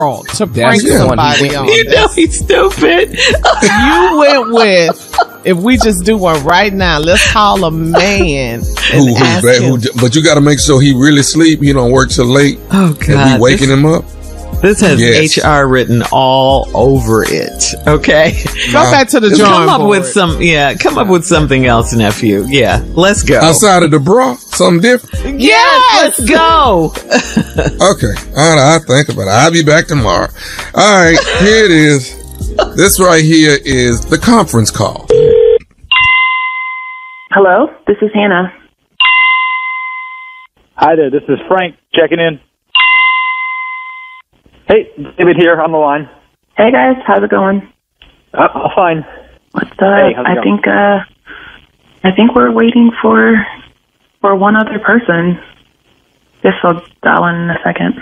to prank somebody on. You know he's stupid. You went with, if we just do one right now, let's call a man and ask him. But you got to make sure he really sleep. He don't work till late. Oh, God. And we waking him up. This has HR written all over it. Okay, go back to the drawing board. Come up with something else, nephew. Yeah, let's go. Outside of the bra, something different. Yes, let's go. Okay, all right. I'll think about it. I'll be back tomorrow. All right, here it is. This right here is the conference call. Hello, this is Hannah. Hi there, this is Frank checking in. Hey, David here on the line. Hey guys, how's it going? Fine. What's up? Hey, I think we're waiting for one other person. Guess I'll dial in a second.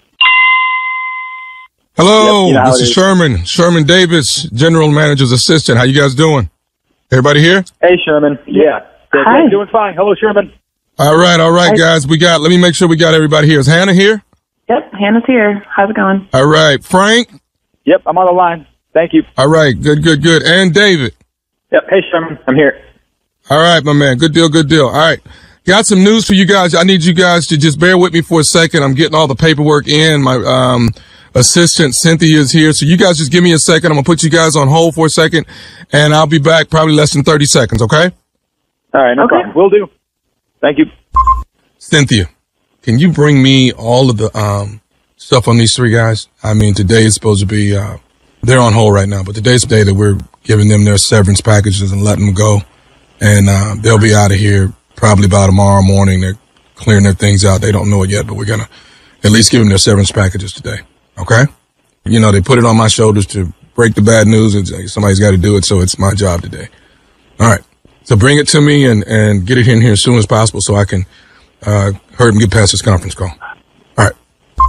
Hello, this is Sherman Davis, General Manager's assistant. How you guys doing? Everybody here? Hey, Sherman. Yeah. Hi. Doing fine. Hello, Sherman. All right, guys. Let me make sure we got everybody here. Is Hannah here? Yep, Hannah's here. How's it going? All right. Frank? Yep, I'm on the line. Thank you. All right. Good. And David? Yep. Hey, Sherman. I'm here. All right, my man. Good deal. All right. Got some news for you guys. I need you guys to just bear with me for a second. I'm getting all the paperwork in. My assistant, Cynthia, is here. So you guys just give me a second. I'm going to put you guys on hold for a second, and I'll be back probably less than 30 seconds, okay? All right. No problem. Will do. Thank you. Cynthia, can you bring me all of the stuff on these three guys? I mean, today is supposed to be, they're on hold right now, but today's the day that we're giving them their severance packages and letting them go. And they'll be out of here probably by tomorrow morning. They're clearing their things out. They don't know it yet, but we're going to at least give them their severance packages today. Okay? You know, they put it on my shoulders to break the bad news, and somebody's got to do it, so it's my job today. All right. So bring it to me and get it in here as soon as possible so I can hurry and get past this conference call. All right.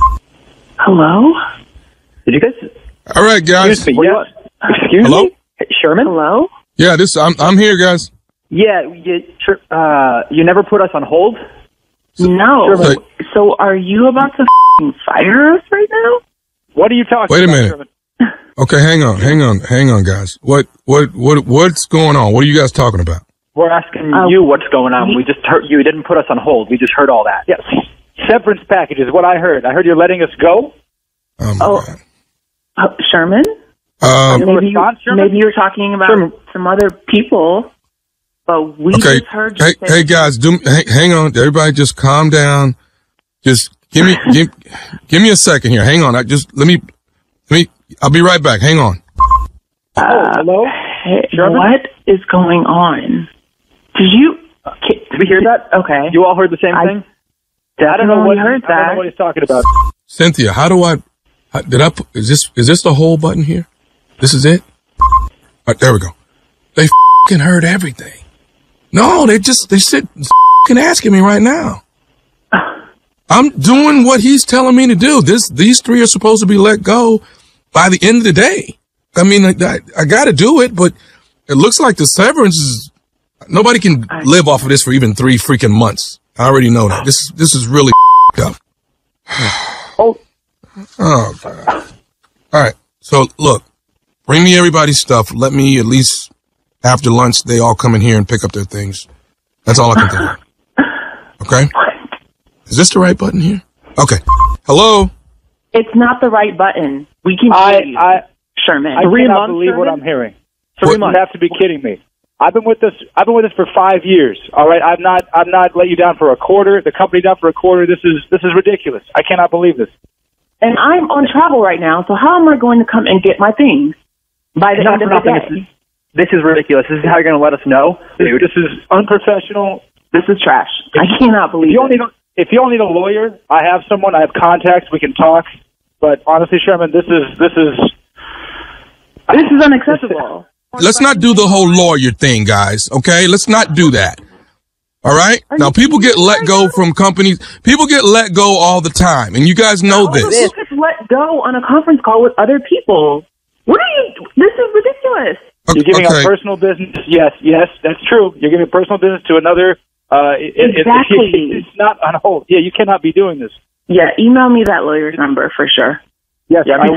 Hello? Did you guys? All right, guys. Excuse me. Hello? Hey, Sherman? Hello? Yeah, I'm here, guys. Yeah, you never put us on hold? No. Sherman. So are you about to fire us right now? What are you talking about? Wait a minute. Sherman? Okay, hang on, guys. What's going on? What are you guys talking about? We're asking you what's going on. We just heard you didn't put us on hold. We just heard all that. Yes. Severance package is what I heard. I heard you're letting us go. Oh, my God. Sherman? Maybe you're talking about some other people, but we just heard you say... Hey, guys, hang on. Everybody just calm down. Just give me a second here. Hang on. I'll be right back. Hang on. Hello? Hey, what is going on? Did we hear that? Okay. You all heard the same thing? I don't know what he's talking about. Cynthia, is this the whole button here? This is it? All right, there we go. They f***ing heard everything. No, they sit f***ing asking me right now. I'm doing what he's telling me to do. These three are supposed to be let go by the end of the day. I mean, I got to do it, but it looks like the severance is, nobody can live off of this for even 3 freaking months. I already know that. This is really up. Oh, God. All right. So look, bring me everybody's stuff. Let me at least after lunch, they all come in here and pick up their things. That's all I can think of. Okay. Is this the right button here? Okay. Hello? It's not the right button. We can hear you, Sherman. I cannot believe what I'm hearing. 3 months. You have to be kidding me. I've been with this for 5 years. All right. I've not let you down for a quarter. The company down for a quarter. This is ridiculous. I cannot believe this. And I'm on travel right now, so how am I going to come and get my things by the end of the day? This is ridiculous. This is how you're going to let us know? Dude, this is unprofessional. This is trash. I cannot believe it. If you all need a lawyer, I have someone. I have contacts. We can talk. But honestly, Sherman, this is unacceptable. Let's not do the whole lawyer thing, guys. Okay? Let's not do that. All right? Now, people get let go from companies. People get let go all the time, and you guys know this. You just let go on a conference call with other people. What are you? This is ridiculous. You're giving our personal business. Yes, that's true. You're giving personal business to another. Exactly. It's not on hold. Yeah, you cannot be doing this. Yeah, email me that lawyer's number for sure. Yes, Yeah,